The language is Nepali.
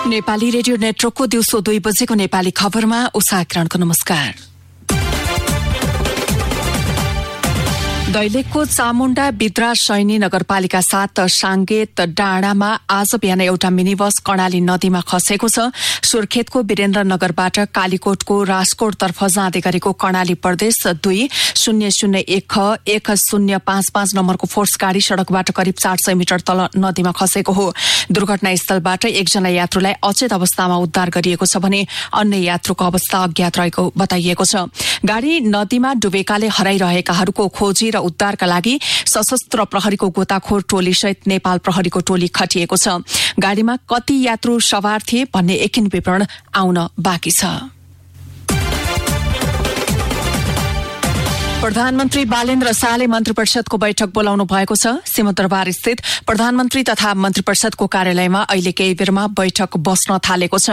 नेपाली रेडियो नेटवर्कको दिउँसो 2 बजेको नेपाली खबरमा उषा किरणको नमस्कार। दैलेखको चामुण्डा बिद्रा सैनी नगरपालिका 7 साङ्गेत डाँडामा आज बिहान एउटा मिनी बस कर्णाली नदीमा खसेको छ। सुर्खेतको वीरेन्द्रनगरबाट कालीकोटको राजकोटतर्फ जाँदै गरेको कर्णाली प्रदेश 2-001-1055 नम्बरको फोर्स गाड़ी सड़कबाट करिब 400 मिटर तल नदीमा खसेको हो। दुर्घटनास्थलबाट एकजना यात्रुलाई अचेत अवस्थामा उद्धार गरिएको छ भने अन्य यात्रुको अवस्था अज्ञात रहेको बताइएको छ। गाड़ी नदीमा डुबेकाले हराइरहेकाहरूको खोजी र उद्धारका लागि सशस्त्र प्रहरीको गोताखोर टोली सहित नेपाल प्रहरीको टोली खटिएको छ। गाड़ीमा कति यात्रु सवार थिए भन्ने एकिन विवरण आउन बाँकी छ। प्रधानमन्त्री बालेन्द्र शाहले मन्त्री परिषदको बैठक बोलाउनु भएको छ। सिंहदरबार स्थित प्रधानमन्त्री तथा मन्त्री परिषदको कार्यालयमा अहिले केही बेरमा बैठक बस्न थालेको छ।